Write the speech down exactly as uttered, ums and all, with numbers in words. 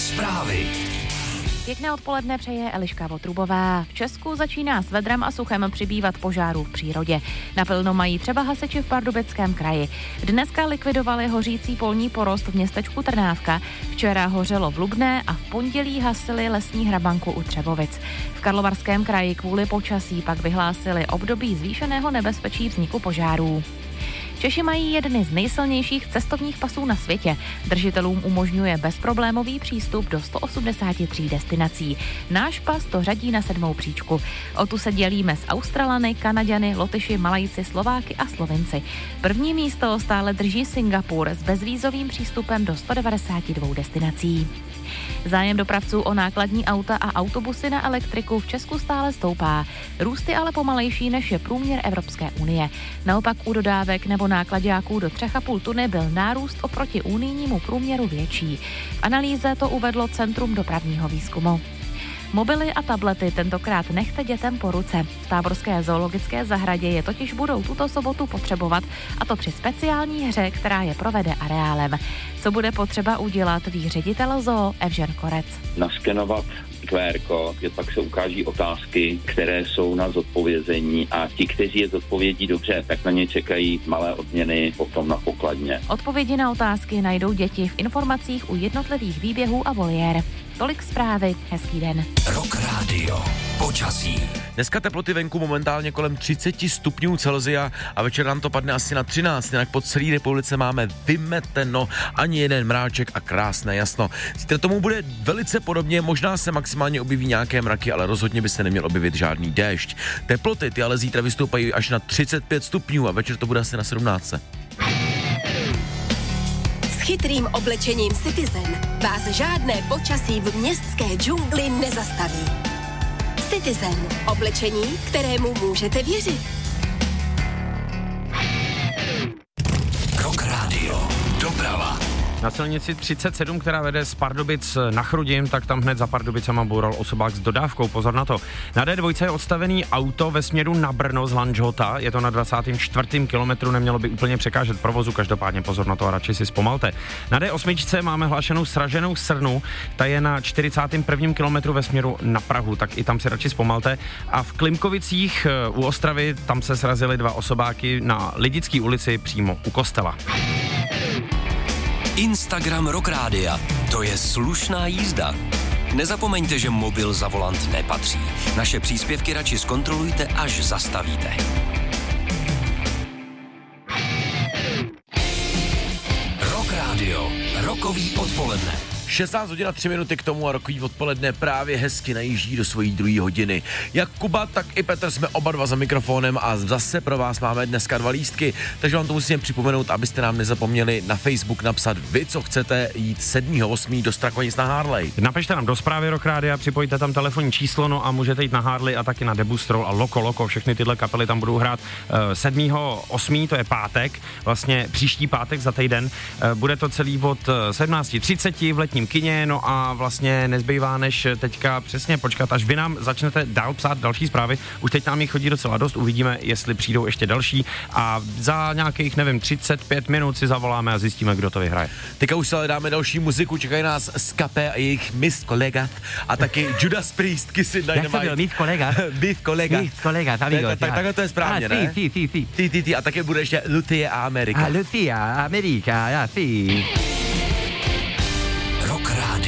Zprávy. Pěkné odpoledne přeje Eliška Votrubová. V Česku začíná s vedrem a suchem přibývat požárů v přírodě. Naplno mají třeba hasiči v Pardubickém kraji. Dneska likvidovali hořící polní porost v městečku Trnávka. Včera hořelo v Lubné a v pondělí hasili lesní hrabanku u Třebovic. V Karlovarském kraji kvůli počasí pak vyhlásili období zvýšeného nebezpečí vzniku požárů. Češi mají jedny z nejsilnějších cestovních pasů na světě. Držitelům umožňuje bezproblémový přístup do sto osmdesáti tří destinací. Náš pas to řadí na sedmou příčku. O tu se dělíme s Australany, Kanaďany, Lotyši, Malajci, Slováky a Slovinci. První místo stále drží Singapur s bezvízovým přístupem do sto devadesáti dvou destinací. Zájem dopravců o nákladní auta a autobusy na elektriku v Česku stále stoupá. Růst je ale pomalejší, než je průměr Evropské unie. Naopak u dodávek nebo náklaďáků do tři a půl tuny byl nárůst oproti unijnímu průměru větší. V analýze to uvedlo Centrum dopravního výzkumu. Mobily a tablety tentokrát nechte dětem po ruce. V táborské zoologické zahradě je totiž budou tuto sobotu potřebovat, a to při speciální hře, která je provede areálem. Co bude potřeba udělat, ví ředitel zoo Evžen Korec. Naskenovat Q R kód, kde pak se ukáží otázky, které jsou na zodpovězení, a ti, kteří je zodpovědí dobře, tak na ně čekají malé odměny potom na pokladně. Odpovědi na otázky najdou děti v informacích u jednotlivých výběhů a voliér. Tolik zprávy, hezký den. Rock Radio. Počasí. Dneska teploty venku momentálně kolem třicet stupňů Celsia a večer nám to padne asi na třináct, jinak po celé republice máme vymeteno, ani jeden mráček a krásné jasno. Zítra tomu bude velice podobně, možná se maximálně objeví nějaké mraky, ale rozhodně by se neměl objevit žádný déšť. Teploty ty ale zítra vystoupají až na třicet pět stupňů a večer to bude asi na sedmnáct. S chytrým oblečením Citizen vás žádné počasí v městské džungli nezastaví. Citizen. Oblečení, kterému můžete věřit. Rock Radio. Doprava. Na silnici třicet sedm, která vede z Pardubic na Chrudim, tak tam hned za Pardubicama boural osobák s dodávkou. Pozor na to. Na D dva je odstavený auto ve směru na Brno z Lanžhota. Je to na dvacátém čtvrtém kilometru, nemělo by úplně překážet provozu, každopádně pozor na to a radši si zpomalte. Na D osm máme hlášenou sraženou srnu, ta je na čtyřicátém prvním kilometru ve směru na Prahu, tak i tam si radši zpomalte. A v Klimkovicích u Ostravy, tam se srazily dva osobáky na Lidické ulici přímo u kostela. Instagram Rock Rádia. To je slušná jízda. Nezapomeňte, že mobil za volant nepatří. Naše příspěvky radši zkontrolujte, až zastavíte. Rock Radio. Rokový odpoledne. šestnáct hodin a tři minuty k tomu a rokový odpoledne právě hezky najíždí do svojí druhé hodiny. Jak Kuba, tak i Petr jsme oba dva za mikrofonem a zase pro vás máme dneska dva lístky, takže vám to musím připomenout, abyste nám nezapomněli na Facebook napsat vy, co chcete jít sedmého osmého do Strakonic na Harley. Napište nám do zprávy Rock Rádia, připojte tam telefonní číslo, no a můžete jít na Harley a taky na Debustrol a Loko Loko, všechny tyhle kapely tam budou hrát uh, sedmého osmého, to je pátek, vlastně příští pátek za týden. Uh, bude to celý od uh, sedmnáct třicet v letním kině, no a vlastně nezbývá než teďka přesně počkat, až vy nám začnete dál psát další zprávy. Už teď nám jich chodí docela dost, uvidíme, jestli přijdou ještě další a za nějakých, nevím, třicet pět minut si zavoláme a zjistíme, kdo to vyhraje. Teďka už se ale dáme další muziku, čekají nás Skape a jejich Mist Kolega a taky Judas Priest, Kissing Dynamite. Jak to byl, Mist Kolega? Mist Kolega. Mist Kolega, amigo. Tak, tak to je správně, ne? Sí, sí, sí, sí. Ty, ty, ty, a také bude ještě Lucia a Amerika. A Lucia, Amerika, já, sí.